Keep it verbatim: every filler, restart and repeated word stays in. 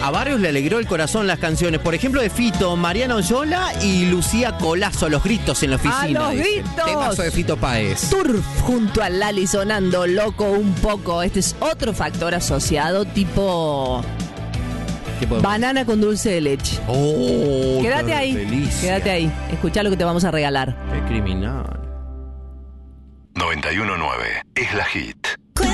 a varios le alegró el corazón las canciones. Por ejemplo, de Fito, Mariana Oyola y Lucía Colazo, Los Gritos en la oficina. ¡A los dice. gritos! Temazo de Fito Páez. Turf junto a Lali sonando Loco un poco. Este es otro factor asociado, tipo banana con dulce de leche. Oh, quédate qué ahí, delicia. quédate ahí. Escuchá lo que te vamos a regalar. Qué criminal. noventa y uno punto nueve es la hit.